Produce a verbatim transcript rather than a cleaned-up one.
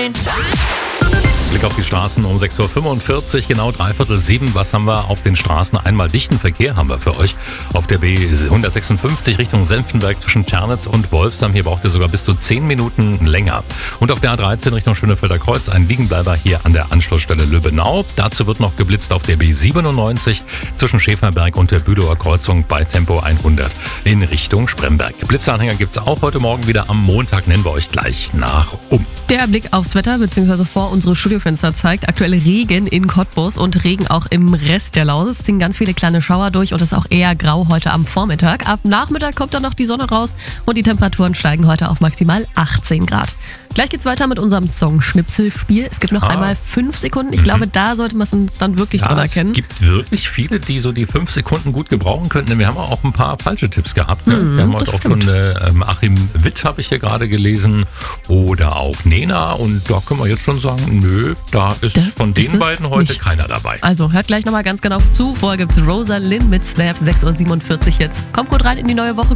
Blick auf die Straßen um sechs Uhr fünfundvierzig, genau dreiviertel sieben. Was haben wir auf den Straßen? Einmal dichten Verkehr haben wir für euch. Auf der B hundertsechsundfünfzig Richtung Senftenberg zwischen Tschernitz und Wolfsheim. Hier braucht ihr sogar bis zu zehn Minuten länger. Und auf der A dreizehn Richtung Schönefelder Kreuz ein Liegenbleiber hier an der Anschlussstelle Lübbenau. Dazu wird noch geblitzt auf der B siebenundneunzig zwischen Schäferberg und der Bülower Kreuzung bei Tempo hundert in Richtung Spremberg. Blitzeanhänger gibt es auch heute Morgen wieder. Am Montag nennen wir euch gleich nach um. Der Blick aufs Wetter bzw. vor unsere Studiofenster zeigt aktuell Regen in Cottbus und Regen auch im Rest der Lausitz. Es ziehen ganz viele kleine Schauer durch und es ist auch eher grau heute am Vormittag. Ab Nachmittag kommt dann noch die Sonne raus und die Temperaturen steigen heute auf maximal achtzehn Grad. Gleich geht's weiter mit unserem Song-Schnipsel-Spiel. Es gibt noch ah. einmal fünf Sekunden. Ich mhm. glaube, da sollte man es uns dann wirklich ja, dran erkennen. Es gibt wirklich viele, die so die fünf Sekunden gut gebrauchen könnten. Wir haben auch ein paar falsche Tipps gehabt. Ne? Mhm, Wir haben heute auch stimmt. schon äh, Achim Witt, habe ich hier gerade gelesen, oder auch Nena. Und da können wir jetzt schon sagen, nö, da ist das von den ist beiden heute nicht. keiner dabei. Also hört gleich nochmal ganz genau zu. Vorher gibt's Rosalind mit Snap, sechs Uhr siebenundvierzig jetzt. Kommt gut rein in die neue Woche.